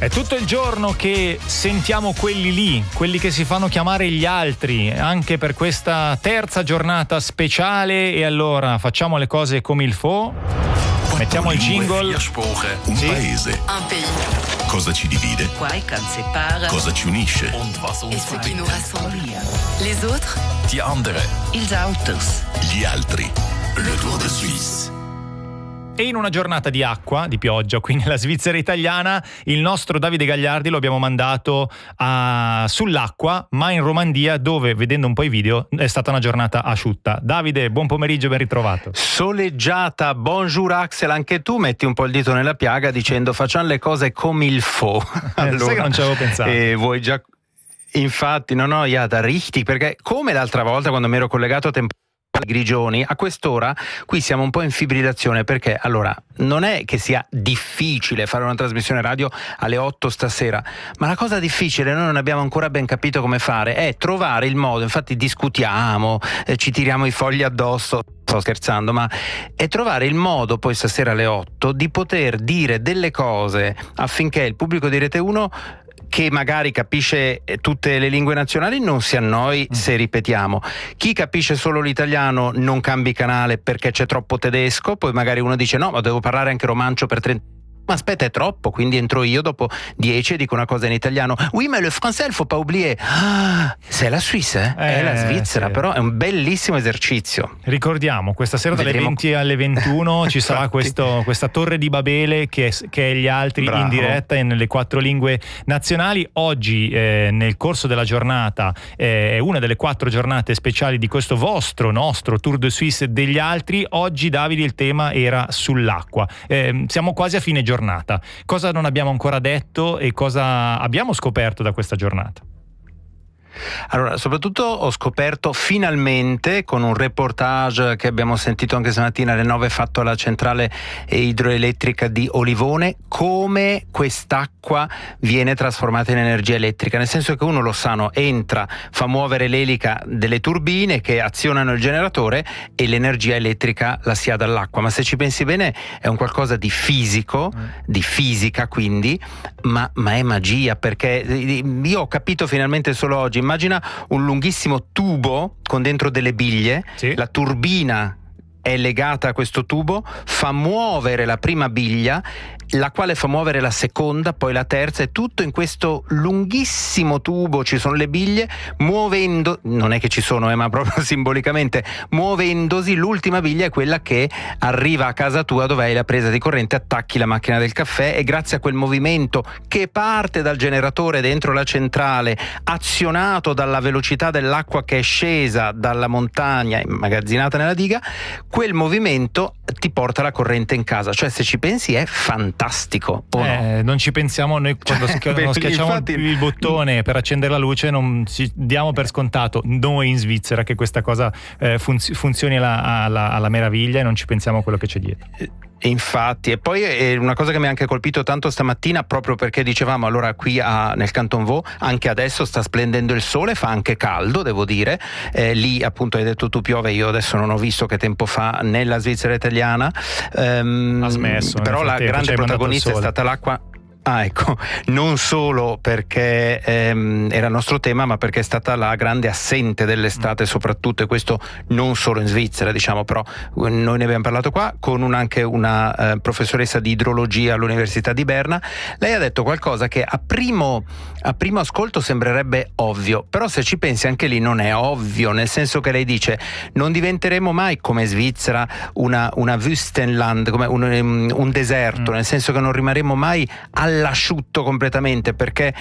È tutto il giorno che sentiamo quelli lì, quelli che si fanno chiamare gli altri, anche per questa terza giornata speciale. E allora facciamo le cose come il faut. Mettiamo il jingle. Un paese. Un pays. Cosa ci divide? Quoi qu'on sépare. Cosa ci unisce? Et ce qui nous rassemble. Les autres. Die andere. Ils autres. Gli altri. Le Tour de Suisse. E in una giornata di acqua, di pioggia qui nella Svizzera italiana, il nostro Davide Gagliardi lo abbiamo mandato sull'acqua, ma in Romandia, dove, vedendo un po' i video, è stata una giornata asciutta. Davide, buon pomeriggio, ben ritrovato. Soleggiata, bonjour Axel, anche tu metti un po' il dito nella piaga dicendo facciamo le cose come il faut. Allora, sai che non ci avevo pensato. E vuoi già... Infatti, no, Iada, richtig, perché come l'altra volta quando mi ero collegato a tempo Grigioni, a quest'ora qui siamo un po' in fibrillazione, perché allora non è che sia difficile fare una trasmissione radio alle 8 stasera, ma la cosa difficile, noi non abbiamo ancora ben capito come fare, è trovare il modo. Infatti discutiamo, ci tiriamo i fogli addosso, sto scherzando, ma è trovare il modo poi stasera alle 8 di poter dire delle cose affinché il pubblico di Rete 1, che magari capisce tutte le lingue nazionali, non si annoi se ripetiamo. Chi capisce solo l'italiano non cambi canale perché c'è troppo tedesco, poi magari uno dice no, ma devo parlare anche romancio per 30. Ma aspetta, è troppo, quindi entro io dopo 10 e dico una cosa in italiano. Oui, mais le français, il faut pas oublier. Ah, c'est la Suisse, è la Svizzera, sì. Però è un bellissimo esercizio. Ricordiamo, questa sera dalle 20 alle 21 ci sarà questa torre di Babele che è gli altri. Bravo. In diretta e nelle 4 lingue nazionali. Oggi nel corso della giornata è una delle 4 giornate speciali di questo nostro Tour de Suisse degli altri. Oggi, Davide, il tema era sull'acqua. Siamo quasi a fine giornata. Cosa non abbiamo ancora detto e cosa abbiamo scoperto da questa giornata? Allora, soprattutto ho scoperto finalmente, con un reportage che abbiamo sentito anche stamattina alle 9 fatto alla centrale idroelettrica di Olivone, come quest'acqua viene trasformata in energia elettrica, nel senso che uno lo sa, entra, fa muovere l'elica delle turbine che azionano il generatore e l'energia elettrica la si ha dall'acqua. Ma se ci pensi bene è un qualcosa di fisico, di fisica quindi, ma è magia, perché io ho capito finalmente solo oggi. Immagina un lunghissimo tubo con dentro delle biglie, sì. La turbina è legata a questo tubo, fa muovere la prima biglia, la quale fa muovere la seconda, poi la terza, e tutto in questo lunghissimo tubo ci sono le biglie, muovendo, non è che ci sono, ma proprio simbolicamente, muovendosi, l'ultima biglia è quella che arriva a casa tua dove hai la presa di corrente, attacchi la macchina del caffè e grazie a quel movimento che parte dal generatore dentro la centrale, azionato dalla velocità dell'acqua che è scesa dalla montagna, immagazzinata nella diga, quel movimento ti porta la corrente in casa. Cioè, se ci pensi è fantastico. No? Non ci pensiamo noi quando schiacciamo infatti... il bottone per accendere la luce, non diamo per scontato noi in Svizzera che questa cosa funzioni alla meraviglia e non ci pensiamo a quello che c'è dietro. Infatti, e poi è una cosa che mi ha anche colpito tanto stamattina, proprio perché dicevamo allora qui nel Canton Vaud anche adesso sta splendendo il sole, fa anche caldo, devo dire, lì appunto hai detto tu piove, io adesso non ho visto che tempo fa nella Svizzera italiana, ha smesso, però la grande protagonista è stata l'acqua. Ah, ecco, non solo perché era il nostro tema, ma perché è stata la grande assente dell'estate soprattutto, e questo non solo in Svizzera, diciamo, però noi ne abbiamo parlato qua con anche una professoressa di idrologia all'Università di Berna. Lei ha detto qualcosa che a primo ascolto sembrerebbe ovvio, però se ci pensi anche lì non è ovvio, nel senso che lei dice non diventeremo mai come Svizzera una Wüstenland, come un deserto, nel senso che non rimarremo mai all'asciutto completamente, perché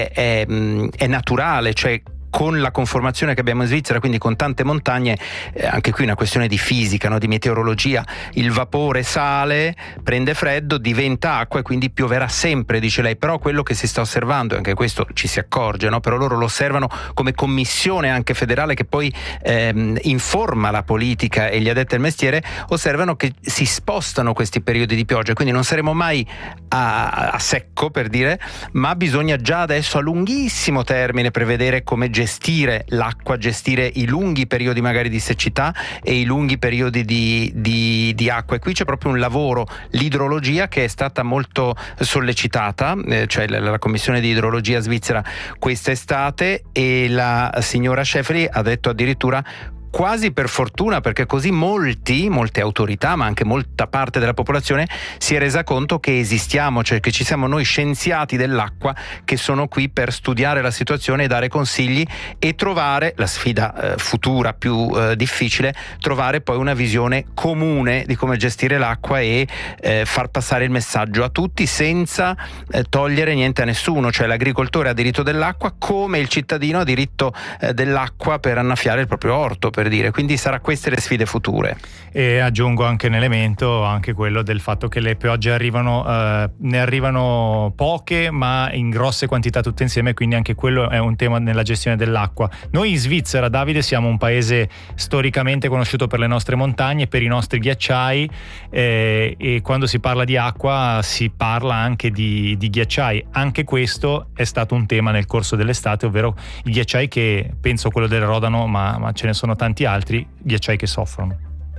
è naturale, cioè con la conformazione che abbiamo in Svizzera, quindi con tante montagne, anche qui una questione di fisica, no? Di meteorologia, il vapore sale, prende freddo, diventa acqua e quindi pioverà sempre, dice lei. Però quello che si sta osservando, e anche questo ci si accorge, no? Però loro lo osservano come commissione anche federale che poi informa la politica e gli addetti al mestiere, osservano che si spostano questi periodi di pioggia, quindi non saremo mai a secco, per dire, ma bisogna già adesso a lunghissimo termine prevedere come gestire l'acqua, gestire i lunghi periodi magari di siccità e i lunghi periodi di acqua. E qui c'è proprio un lavoro, l'idrologia, che è stata molto sollecitata, cioè la commissione di idrologia svizzera quest'estate, e la signora Schäfeli ha detto addirittura quasi per fortuna, perché così molte autorità, ma anche molta parte della popolazione si è resa conto che esistiamo, cioè che ci siamo noi scienziati dell'acqua che sono qui per studiare la situazione e dare consigli e trovare, la sfida futura più difficile, trovare poi una visione comune di come gestire l'acqua e far passare il messaggio a tutti senza togliere niente a nessuno, cioè l'agricoltore ha diritto dell'acqua come il cittadino ha diritto dell'acqua per annaffiare il proprio orto, per dire. Quindi sarà queste le sfide future. E aggiungo anche un elemento, anche quello del fatto che le piogge ne arrivano poche ma in grosse quantità tutte insieme, quindi anche quello è un tema nella gestione dell'acqua. Noi in Svizzera, Davide, siamo un paese storicamente conosciuto per le nostre montagne, per i nostri ghiacciai, e quando si parla di acqua si parla anche di ghiacciai. Anche questo è stato un tema nel corso dell'estate, ovvero i ghiacciai, che penso quello del Rodano, ma ce ne sono tanti altri ghiacciai che soffrono.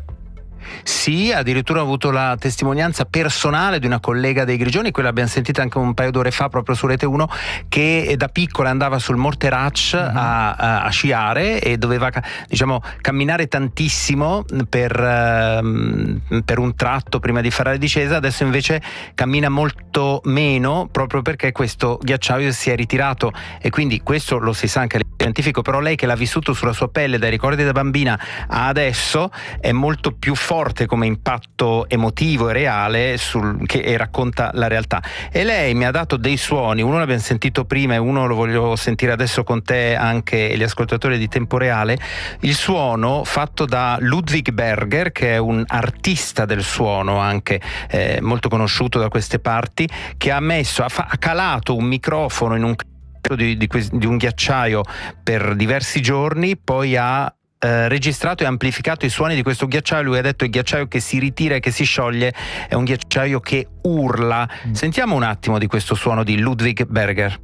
Sì, addirittura ho avuto la testimonianza personale di una collega dei Grigioni, quella abbiamo sentita anche un paio d'ore fa proprio su Rete 1, che da piccola andava sul Morteratsch a sciare e doveva, diciamo, camminare tantissimo per un tratto prima di fare la discesa. Adesso invece cammina molto meno, proprio perché questo ghiacciaio si è ritirato, e quindi questo lo si sa anche scientifico, però lei che l'ha vissuto sulla sua pelle dai ricordi da bambina a adesso è molto più forte come impatto emotivo e reale e racconta la realtà. E lei mi ha dato dei suoni, uno l'abbiamo sentito prima e uno lo voglio sentire adesso con te anche e gli ascoltatori di Tempo Reale, il suono fatto da Ludwig Berger, che è un artista del suono anche molto conosciuto da queste parti, che ha calato un microfono in un di un ghiacciaio per diversi giorni, poi ha registrato e amplificato i suoni di questo ghiacciaio. Lui ha detto: il ghiacciaio che si ritira e che si scioglie è un ghiacciaio che urla. Sentiamo un attimo di questo suono di Ludwig Berger.